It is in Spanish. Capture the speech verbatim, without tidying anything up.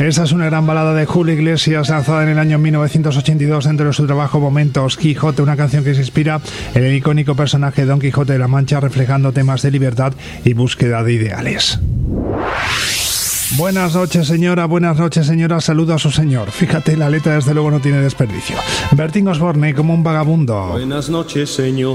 Esa es una gran balada de Julio Iglesias, lanzada en el año mil novecientos ochenta y dos dentro de su trabajo Momentos Quijote, una canción que se inspira en el icónico personaje Don Quijote de la Mancha, reflejando temas de libertad y búsqueda de ideales. Buenas noches, señora, buenas noches, señora, saludo a su señor. Fíjate, la letra desde luego no tiene desperdicio. Bertín Osborne, como un vagabundo. Buenas noches, señor.